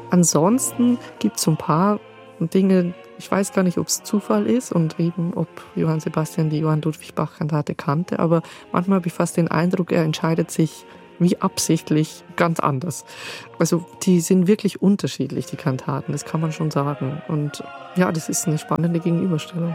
Ansonsten gibt es so ein paar Dinge, ich weiß gar nicht, ob es Zufall ist und eben ob Johann Sebastian die Johann Ludwig Bach-Kantate kannte, aber manchmal habe ich fast den Eindruck, er entscheidet sich wie absichtlich ganz anders. Also, die sind wirklich unterschiedlich, die Kantaten, das kann man schon sagen. Und ja, das ist eine spannende Gegenüberstellung.